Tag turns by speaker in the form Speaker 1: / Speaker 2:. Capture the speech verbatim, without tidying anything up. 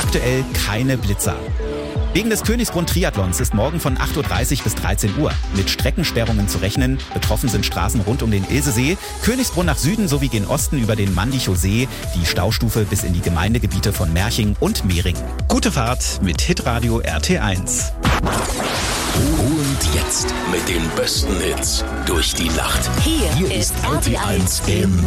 Speaker 1: aktuell keine Blitzer. Wegen des Königsbrunn-Triathlons ist morgen von acht Uhr dreißig bis dreizehn Uhr mit Streckensperrungen zu rechnen. Betroffen sind Straßen rund um den Ilsesee, Königsbrunn nach Süden sowie gen Osten über den Mandichow See, die Staustufe bis in die Gemeindegebiete von Merching und Mehring. Gute Fahrt mit Hitradio R T eins.
Speaker 2: Und jetzt mit den besten Hits durch die Nacht.
Speaker 3: Hier,
Speaker 2: Hier
Speaker 3: ist
Speaker 2: ist R T eins im